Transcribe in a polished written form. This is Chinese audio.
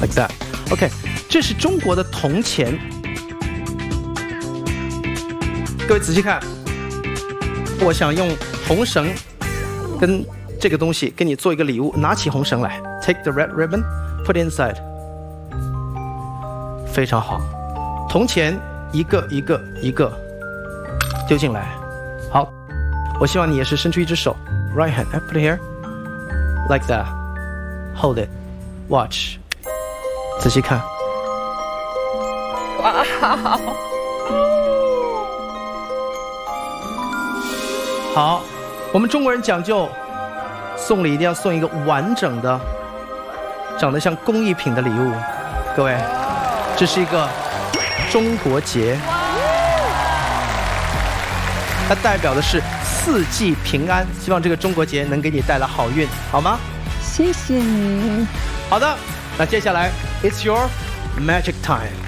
，like that。OK， 这是中国的铜钱。各位仔细看，我想用红绳跟这个东西给你做一个礼物。拿起红绳来 ，take the red ribbon, put inside。非常好，铜钱一个一个一个丢进来。好，我希望你也是伸出一只手 ，right hand, put it here, like that, hold it, watch， 仔细看。 哇！ 好，我们中国人讲究送礼一定要送一个完整的、长得像工艺品的礼物。各位，这是一个中国结，它代表的是四季平安，希望这个中国结能给你带来好运，好吗？ 谢谢你。 好的，那接下来 It's your magic time。